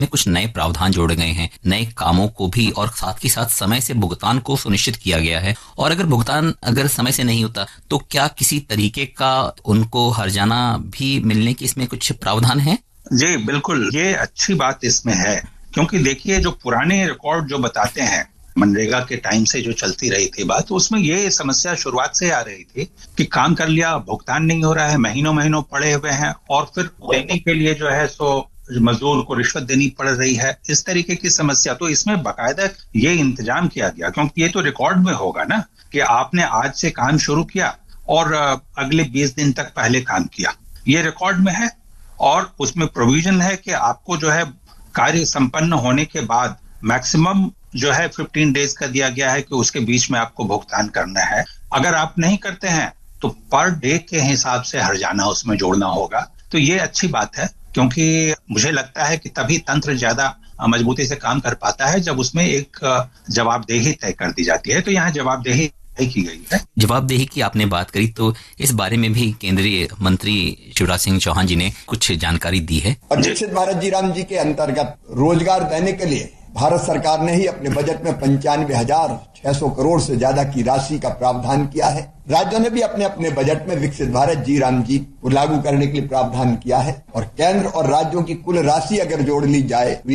में कुछ नए प्रावधान जोड़े गए हैं, नए कामों को भी और साथ ही साथ समय से भुगतान को सुनिश्चित किया गया है। और अगर भुगतान अगर समय से नहीं होता तो क्या किसी तरीके का उनको हर्जाना भी मिलने की इसमें कुछ प्रावधान है? जी बिल्कुल, ये अच्छी बात इसमें है, क्योंकि देखिए जो पुराने रिकॉर्ड जो बताते हैं मनरेगा के टाइम से जो चलती रही थी बात, तो उसमें ये समस्या शुरुआत से आ रही थी कि काम कर लिया, भुगतान नहीं हो रहा है, महीनों महीनों पड़े हुए हैं और फिर देने के लिए जो है सो मजदूर को रिश्वत देनी पड़ रही है, इस तरीके की समस्या। तो इसमें बाकायदा ये इंतजाम किया गया, क्योंकि ये तो रिकॉर्ड में होगा ना कि आपने आज से काम शुरू किया और अगले 20 दिन तक पहले काम किया, ये रिकॉर्ड में है। और उसमें प्रोविजन है कि आपको जो है कार्य संपन्न होने के बाद मैक्सिमम जो है 15 डेज का दिया गया है कि उसके बीच में आपको भुगतान करना है। अगर आप नहीं करते हैं तो पर डे के हिसाब से हर्जाना उसमें जोड़ना होगा। तो ये अच्छी बात है, क्योंकि मुझे लगता है कि तभी तंत्र ज्यादा मजबूती से काम कर पाता है जब उसमें एक जवाबदेही तय कर दी जाती है। तो यहाँ जवाबदेही की गई है। जवाबदेही की आपने बात करी तो इस बारे में भी केंद्रीय मंत्री शिवराज सिंह चौहान जी ने कुछ जानकारी दी है। और विकसित भारत जी राम जी के अंतर्गत रोजगार देने के लिए भारत सरकार ने ही अपने बजट में 95,600 करोड़ से ज्यादा की राशि का प्रावधान किया है। राज्यों ने भी अपने अपने बजट में विकसित भारत जी राम जी को लागू करने के लिए प्रावधान किया है। और केंद्र और राज्यों की कुल राशि अगर जोड़ ली जाए तो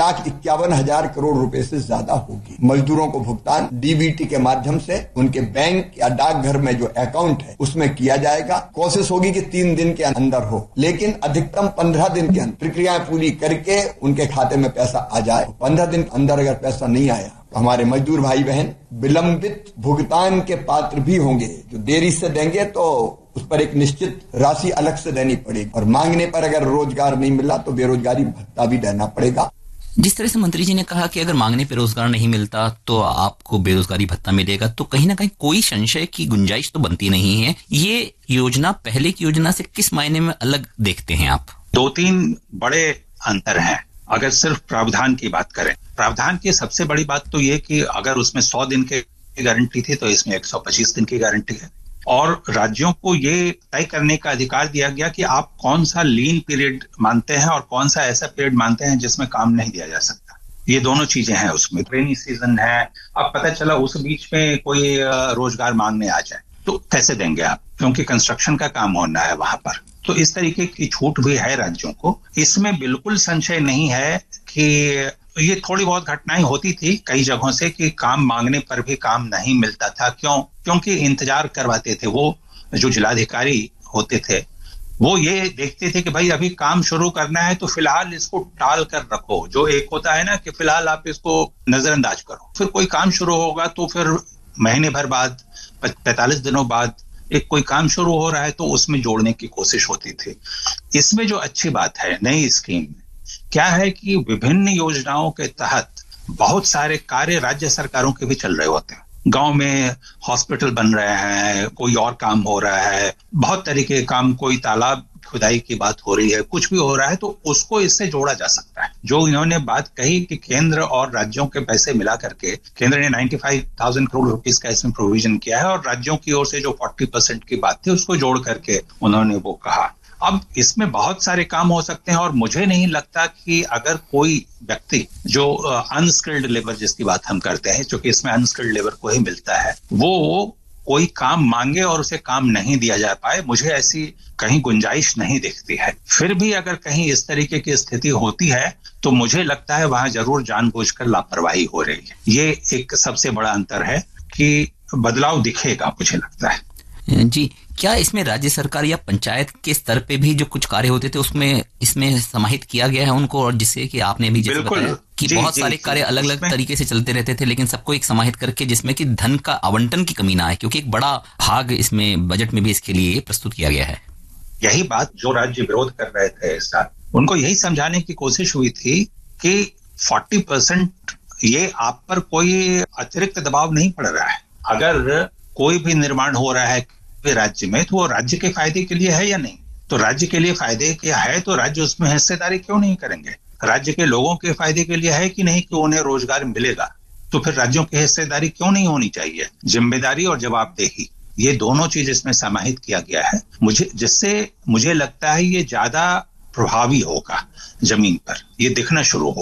1,51,000 करोड़ रुपए से ज्यादा होगी। मजदूरों को भुगतान डीबीटी के माध्यम से उनके बैंक या डाकघर में जो अकाउंट है उसमें किया जाएगा। कोशिश होगी कि 3 दिन के अंदर हो, लेकिन अधिकतम 15 दिन के अंदर प्रक्रियाएं पूरी करके उनके खाते में पैसा आ जाए। 15 दिन के अंदर अगर पैसा नहीं आया तो हमारे मजदूर भाई बहन विलंबित भुगतान के पात्र भी होंगे। जो देरी से देंगे तो उस पर एक निश्चित राशि अलग से देनी पड़ेगी, और मांगने पर अगर रोजगार नहीं मिला तो बेरोजगारी भत्ता भी देना पड़ेगा। जिस तरह से मंत्री जी ने कहा कि अगर मांगने पर रोजगार नहीं मिलता तो आपको बेरोजगारी भत्ता मिलेगा, तो कहीं ना कहीं कोई संशय की गुंजाइश तो बनती नहीं है। ये योजना पहले की योजना से किस मायने में अलग देखते हैं आप? 2-3 बड़े अंतर हैं। अगर सिर्फ प्रावधान की बात करें, प्रावधान की सबसे बड़ी बात तो ये कि अगर उसमें 100 दिन की गारंटी थी तो इसमें 125 दिन की गारंटी है। और राज्यों को ये तय करने का अधिकार दिया गया कि आप कौन सा लीन पीरियड मानते हैं और कौन सा ऐसा पीरियड मानते हैं जिसमें काम नहीं दिया जा सकता। ये दोनों चीजें हैं उसमें। रेनी सीजन है, अब पता चला उस बीच में कोई रोजगार मांगने आ जाए तो कैसे देंगे आप, क्योंकि कंस्ट्रक्शन का काम होना है वहां पर। तो इस तरीके की छूट भी है राज्यों को। इसमें बिल्कुल संशय नहीं है कि ये थोड़ी बहुत घटनाएं होती थी कई जगहों से कि काम मांगने पर भी काम नहीं मिलता था। क्योंकि इंतजार करवाते थे। वो जो जिलाधिकारी होते थे वो ये देखते थे कि भाई अभी काम शुरू करना है तो फिलहाल इसको टाल कर रखो। जो एक होता है ना कि फिलहाल आप इसको नजरअंदाज करो, फिर कोई काम शुरू होगा तो फिर महीने भर बाद 45 दिनों बाद एक कोई काम शुरू हो रहा है तो उसमें जोड़ने की कोशिश होती थी। इसमें जो अच्छी बात है नई स्कीम में क्या है कि विभिन्न योजनाओं के तहत बहुत सारे कार्य राज्य सरकारों के भी चल रहे होते हैं। गांव में हॉस्पिटल बन रहे हैं, कोई और काम हो रहा है, बहुत तरीके के काम, कोई तालाब खुदाई की बात हो रही है, कुछ भी हो रहा है तो उसको इससे जोड़ा जा सकता है। जो इन्होंने बात कही कि केंद्र और राज्यों के पैसे मिला करके केंद्र ने 95,000 करोड़ रुपीस का इसमें प्रोविजन किया है और राज्यों की ओर से जो 40% की बात थी उसको जोड़ करके उन्होंने वो कहा। अब इसमें बहुत सारे काम हो सकते हैं और मुझे नहीं लगता कि अगर कोई व्यक्ति जो अनस्किल्ड लेबर जिसकी बात हम करते हैं, क्योंकि इसमें अनस्किल्ड लेबर को ही मिलता है, वो कोई काम मांगे और उसे काम नहीं दिया जा पाए, मुझे ऐसी कहीं गुंजाइश नहीं दिखती है। फिर भी अगर कहीं इस तरीके की स्थिति होती है तो मुझे लगता है वहां जरूर जानबूझकर लापरवाही हो रही है। ये एक सबसे बड़ा अंतर है कि बदलाव दिखेगा, मुझे लगता है। जी, क्या इसमें राज्य सरकार या पंचायत के स्तर पे भी जो कुछ कार्य होते थे उसमें इसमें समाहित किया गया है उनको, और जिससे कि आपने भी जैसे बताया कि बहुत सारे कार्य अलग अलग तरीके से चलते रहते थे लेकिन सबको एक समाहित करके जिसमें कि धन का आवंटन की कमी ना आए, क्योंकि एक बड़ा भाग इसमें बजट में भी इसके लिए प्रस्तुत किया गया है। यही बात जो राज्य विरोध कर रहे थे इस साल, उनको यही समझाने की कोशिश हुई थी कि 40% ये आप पर कोई अतिरिक्त दबाव नहीं पड़ रहा है। अगर कोई भी निर्माण हो रहा है राज्य में तो वो राज्य के फायदे के लिए है या नहीं, तो राज्य के लिए फायदे क्या है तो राज्य उसमें हिस्सेदारी क्यों नहीं करेंगे। राज्य के लोगों के फायदे के लिए है कि नहीं कि उन्हें रोजगार मिलेगा, तो फिर राज्यों की हिस्सेदारी क्यों नहीं होनी चाहिए। जिम्मेदारी और जवाबदेही ये दोनों चीज इसमें समाहित किया गया है, जिससे मुझे लगता है ये ज्यादा प्रभावी होगा जमीन पर, ये दिखना शुरू हो।